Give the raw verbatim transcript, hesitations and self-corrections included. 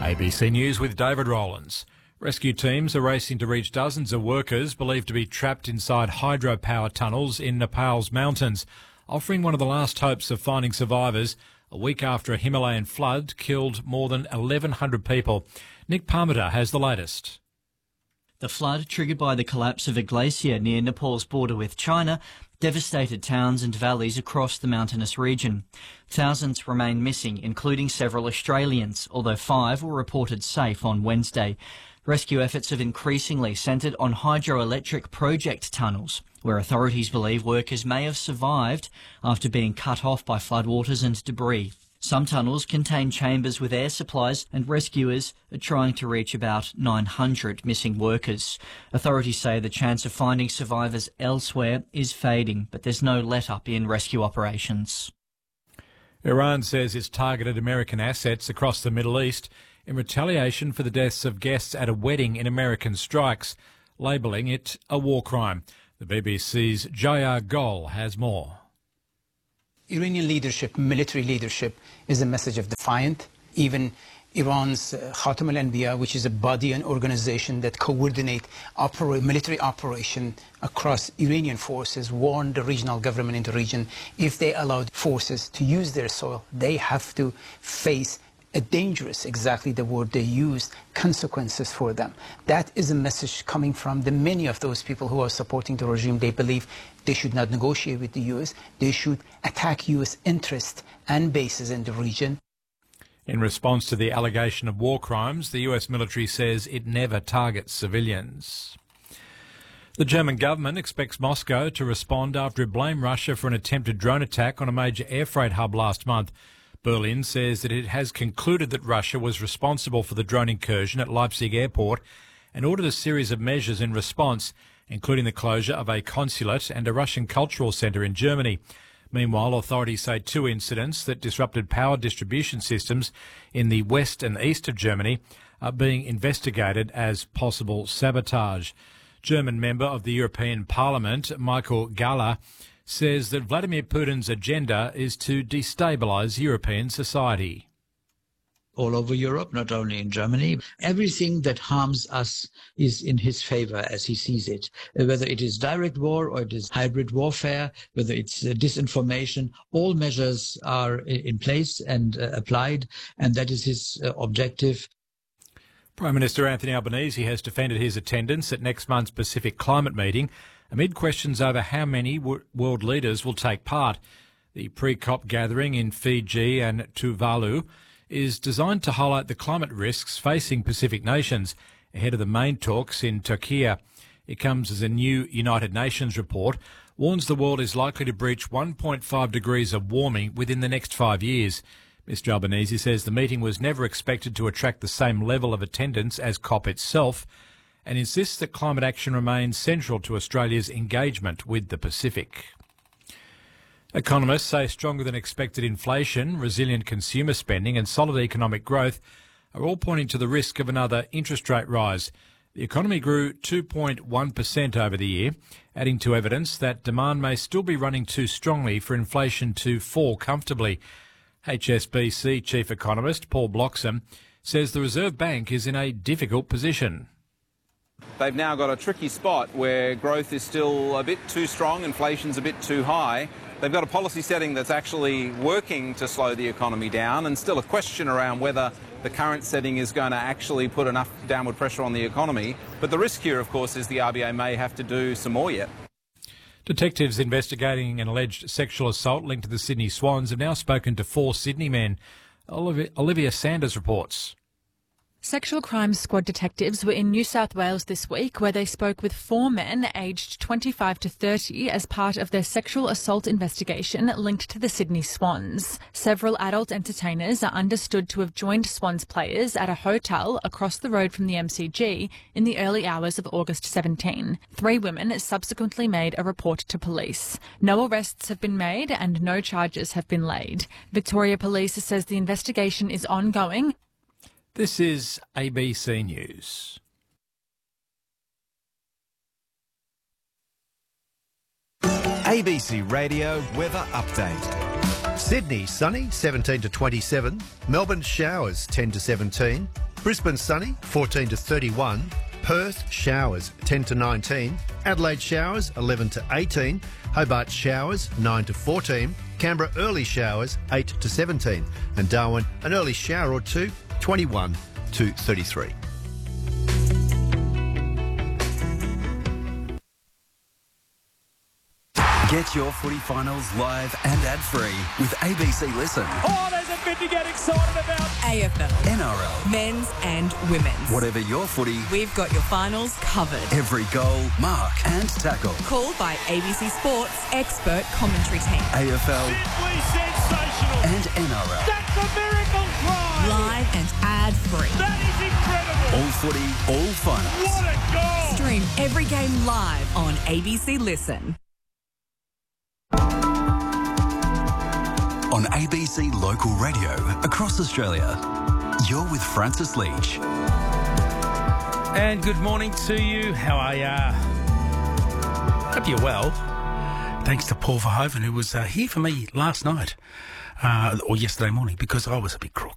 A B C News with David Rowlands. Rescue teams are racing to reach dozens of workers believed to be trapped inside hydropower tunnels in Nepal's mountains, offering one of the last hopes of finding survivors a week after a Himalayan flood killed more than eleven hundred people. Nick Parmiter has the latest. The flood, triggered by the collapse of a glacier near Nepal's border with China, devastated towns and valleys across the mountainous region. Thousands remain missing, including several Australians, although five were reported safe on Wednesday. Rescue efforts have increasingly centred on hydroelectric project tunnels, where authorities believe workers may have survived after being cut off by floodwaters and debris. Some tunnels contain chambers with air supplies, and rescuers are trying to reach about nine hundred missing workers. Authorities say the chance of finding survivors elsewhere is fading, but there's no let-up in rescue operations. Iran says it's targeted American assets across the Middle East in retaliation for the deaths of guests at a wedding in American strikes, labelling it a war crime. The B B C's Jaya Gol has more. Iranian leadership, military leadership, is a message of defiance. Even Iran's uh, Khatam al-Anbiya, which is a body and organization that coordinate opera military operation across Iranian forces, warned the regional government in the region, if they allowed forces to use their soil, they have to face a dangerous, exactly the word they used, consequences for them. That is a message coming from the many of those people who are supporting the regime. They believe they should not negotiate with the U S. They should attack U S interests and bases in the region. In response to the allegation of war crimes, the U S military says it never targets civilians. The German government expects Moscow to respond after it blamed Russia for an attempted drone attack on a major air freight hub last month. Berlin says that it has concluded that Russia was responsible for the drone incursion at Leipzig airport and ordered a series of measures in response, including the closure of a consulate and a Russian cultural centre in Germany. Meanwhile, authorities say two incidents that disrupted power distribution systems in the west and east of Germany are being investigated as possible sabotage. German member of the European Parliament, Michael Gahler, says that Vladimir Putin's agenda is to destabilise European society. All over Europe, not only in Germany, everything that harms us is in his favour as he sees it. Whether it is direct war or it is hybrid warfare, whether it's uh, disinformation, all measures are in place and uh, applied, and that is his uh, objective. Prime Minister Anthony Albanese has defended his attendance at next month's Pacific Climate Meeting amid questions over how many w- world leaders will take part. The pre-COP gathering in Fiji and Tuvalu is designed to highlight the climate risks facing Pacific nations ahead of the main talks in Turkey. It comes as a new United Nations report warns the world is likely to breach one point five degrees of warming within the next five years. Mister Albanese says the meeting was never expected to attract the same level of attendance as COP itself, and insists that climate action remains central to Australia's engagement with the Pacific. Economists say stronger than expected inflation, resilient consumer spending and solid economic growth are all pointing to the risk of another interest rate rise. The economy grew two point one percent over the year, adding to evidence that demand may still be running too strongly for inflation to fall comfortably. H S B C Chief Economist Paul Bloxham says the Reserve Bank is in a difficult position. They've now got a tricky spot where growth is still a bit too strong, inflation's a bit too high. They've got a policy setting that's actually working to slow the economy down, and still a question around whether the current setting is going to actually put enough downward pressure on the economy. But the risk here, of course, is the R B A may have to do some more yet. Detectives investigating an alleged sexual assault linked to the Sydney Swans have now spoken to four Sydney men. Olivia, Olivia Sanders reports. Sexual Crimes Squad detectives were in New South Wales this week, where they spoke with four men aged twenty-five to thirty as part of their sexual assault investigation linked to the Sydney Swans. Several adult entertainers are understood to have joined Swans players at a hotel across the road from the M C G in the early hours of August seventeenth. Three women subsequently made a report to police. No arrests have been made and no charges have been laid. Victoria Police says the investigation is ongoing. This is A B C News. A B C Radio Weather Update. Sydney sunny, seventeen to twenty-seven. Melbourne showers, ten to seventeen. Brisbane sunny, fourteen to thirty-one. Perth showers, ten to nineteen. Adelaide showers, eleven to eighteen. Hobart showers, nine to fourteen. Canberra early showers, eight to seventeen. And Darwin an early shower or two, twenty-one to thirty-three. Get your footy finals live and ad-free with A B C Listen. Oh, there's a bit to get excited about. A F L, N R L, men's and women's. Whatever your footy, We've got your finals covered. every goal, mark and tackle. Called by A B C Sports expert commentary team. A F L Simply sensational. and N R L. That's a miracle try. Live and ad-free. That is incredible. All footy, all finals. What a goal. Stream every game live on A B C Listen. On A B C Local Radio across Australia. You're with Francis Leach. And good morning to you. How are ya? Hope you're well. Thanks to Paul Verhoeven, who was uh, here for me last night, uh, or yesterday morning, because I was a bit crook.